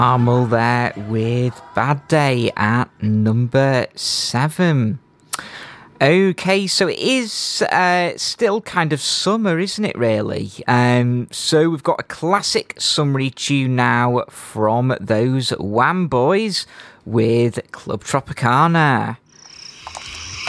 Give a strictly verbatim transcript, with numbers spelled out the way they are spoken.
Armel there with Bad Day at number seven. Okay, so it is uh, still kind of summer, isn't it, really? Um, so we've got a classic summery tune now from those Wham Boys with Club Tropicana.